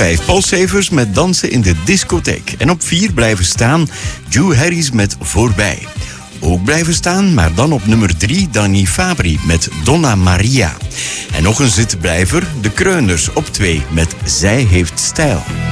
5 Paul Severs met Dansen in de discotheek. En op 4 blijven staan Joe Harris met Voorbij. Ook blijven staan, maar dan op nummer 3 Danny Fabri met Donna Maria. En nog een zittenblijver, de Kreuners op 2 met Zij heeft stijl.